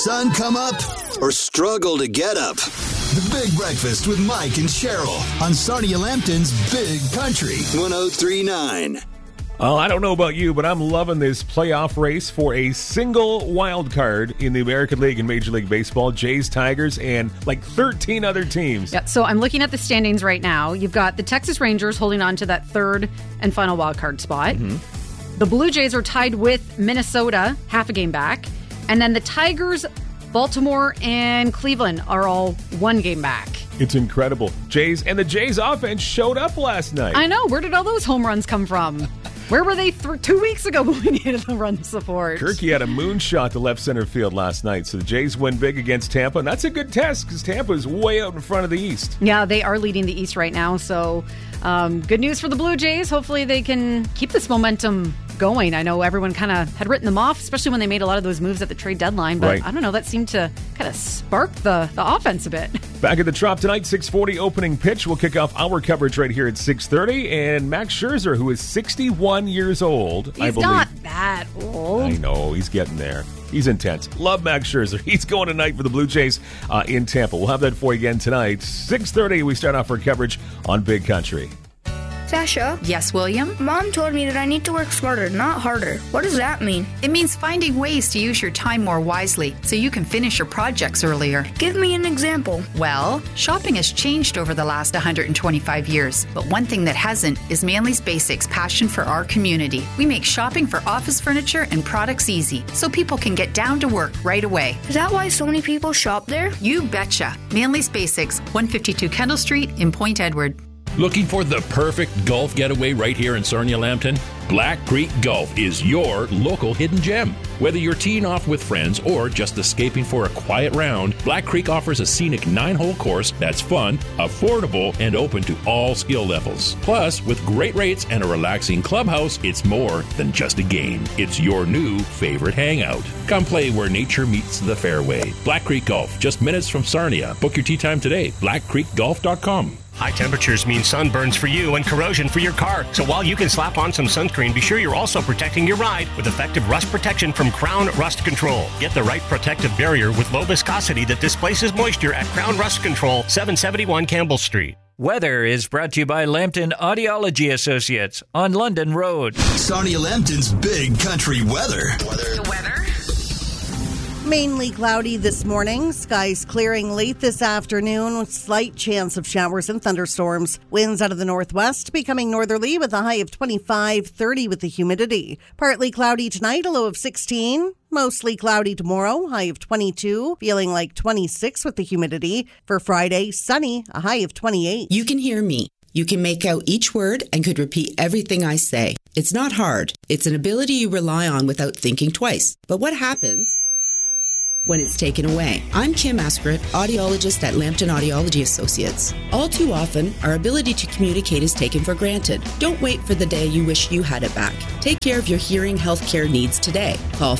Sun come up or struggle to get up. The Big Breakfast with Mike and Cheryl on Sarnia Lambton's Big Country 103.9. Well, I don't know about you, but I'm loving this playoff race for a single wild card in the American League and Major League Baseball. Jays, Tigers, and like 13 other teams. Yeah, so I'm looking at the standings right now. You've got the Texas Rangers holding on to that third and final wild card spot. Mm-hmm. The Blue Jays are tied with Minnesota, half a game back. And then the Tigers, Baltimore, and Cleveland are all one game back. It's incredible. Jays and the Jays offense showed up last night. I know. Where did all those home runs come from? Where were they 2 weeks ago when we needed the run support? Kirky had a moonshot to left center field last night, so the Jays win big against Tampa, and that's a good test because Tampa is way out in front of the East. Yeah, they are leading the East right now, so good news for the Blue Jays. Hopefully they can keep this momentum going. I know everyone kind of had written them off, especially when they made a lot of those moves at the trade deadline, but right. I don't know, that seemed to kind of spark the offense a bit. Back at the Trop tonight, 6:40 opening pitch. We'll kick off our coverage right here at 6:30, and Max Scherzer, who is 61 years old, I believe. He's not that old. I know, he's getting there. He's intense. Love Max Scherzer. He's going tonight for the Blue Jays in Tampa. We'll have that for you again tonight. 6:30, we start off our coverage on Big Country. Sasha? Yes, William? Mom told me that I need to work smarter, not harder. What does that mean? It means finding ways to use your time more wisely so you can finish your projects earlier. Give me an example. Well, shopping has changed over the last 125 years, but one thing that hasn't is Manley's Basics' passion for our community. We make shopping for office furniture and products easy so people can get down to work right away. Is that why so many people shop there? You betcha. Manley's Basics, 152 Kendall Street in Point Edward. Looking for the perfect golf getaway right here in Sarnia Lambton? Black Creek Golf is your local hidden gem. Whether you're teeing off with friends or just escaping for a quiet round, Black Creek offers a scenic 9-hole course that's fun, affordable, and open to all skill levels. Plus, with great rates and a relaxing clubhouse, it's more than just a game. It's your new favorite hangout. Come play where nature meets the fairway. Black Creek Golf, just minutes from Sarnia. Book your tee time today, blackcreekgolf.com. High temperatures mean sunburns for you and corrosion for your car. So while you can slap on some sunscreen, be sure you're also protecting your ride with effective rust protection from Crown Rust Control. Get the right protective barrier with low viscosity that displaces moisture at Crown Rust Control, 771 Campbell Street. Weather is brought to you by Lambton Audiology Associates on London Road. Sarnia Lambton's Big Country weather. The weather? Mainly cloudy this morning. Skies clearing late this afternoon with slight chance of showers and thunderstorms. Winds out of the northwest becoming northerly with a high of 25, 30 with the humidity. Partly cloudy tonight, a low of 16. Mostly cloudy tomorrow, high of 22, feeling like 26 with the humidity. For Friday, sunny, a high of 28. You can hear me. You can make out each word and could repeat everything I say. It's not hard. It's an ability you rely on without thinking twice. But what happens when it's taken away? I'm Kim Askret, audiologist at Lambton Audiology Associates. All too often, our ability to communicate is taken for granted. Don't wait for the day you wish you had it back. Take care of your hearing healthcare needs today. Call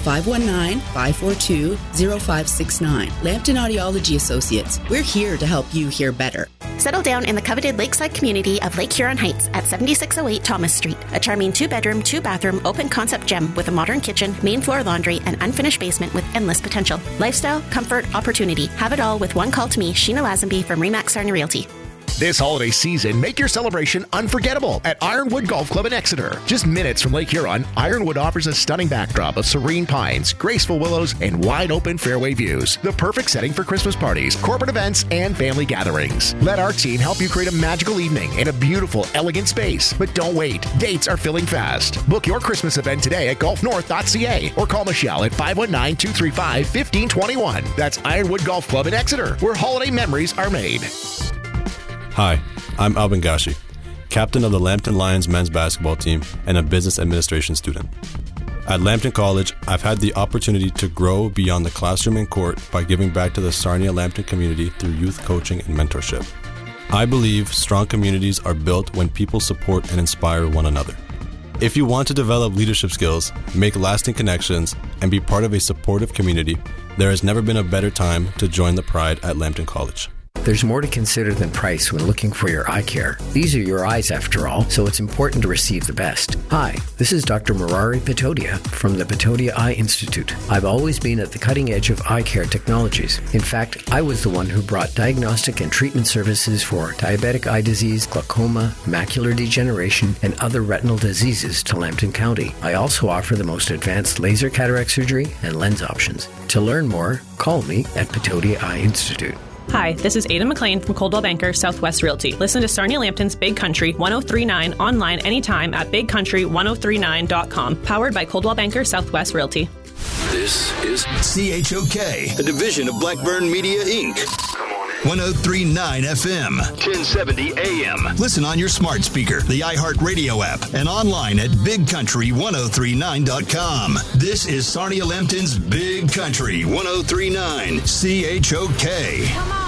519-542-0569. Lambton Audiology Associates. We're here to help you hear better. Settle down in the coveted lakeside community of Lake Huron Heights at 7608 Thomas Street. A charming 2-bedroom, 2-bathroom, open-concept gem with a modern kitchen, main floor laundry, and unfinished basement with endless potential. Lifestyle, comfort, opportunity. Have it all with one call to me, Sheena Lazenby from Remax Sarnia Realty. This holiday season, make your celebration unforgettable at Ironwood Golf Club in Exeter. Just minutes from Lake Huron, Ironwood offers a stunning backdrop of serene pines, graceful willows, and wide-open fairway views. The perfect setting for Christmas parties, corporate events, and family gatherings. Let our team help you create a magical evening in a beautiful, elegant space. But don't wait. Dates are filling fast. Book your Christmas event today at golfnorth.ca or call Michelle at 519-235-1521. That's Ironwood Golf Club in Exeter, where holiday memories are made. Hi, I'm Alvin Gashi, captain of the Lambton Lions men's basketball team and a business administration student. At Lambton College, I've had the opportunity to grow beyond the classroom and court by giving back to the Sarnia Lambton community through youth coaching and mentorship. I believe strong communities are built when people support and inspire one another. If you want to develop leadership skills, make lasting connections, and be part of a supportive community, there has never been a better time to join the pride at Lambton College. There's more to consider than price when looking for your eye care. These are your eyes after all, so it's important to receive the best. Hi, this is Dr. Murari Patodia from the Patodia Eye Institute. I've always been at the cutting edge of eye care technologies. In fact, I was the one who brought diagnostic and treatment services for diabetic eye disease, glaucoma, macular degeneration, and other retinal diseases to Lambton County. I also offer the most advanced laser cataract surgery and lens options. To learn more, call me at Patodia Eye Institute. Hi, this is Ada McLean from Coldwell Banker Southwest Realty. Listen to Sarnia Lambton's Big Country 1039 online anytime at bigcountry1039.com. Powered by Coldwell Banker Southwest Realty. This is CHOK, a division of Blackburn Media, Inc. 1039 FM, 1070 AM. Listen on your smart speaker, the iHeartRadio app, and online at bigcountry1039.com. This is Sarnia Lambton's Big Country 1039 CHOK.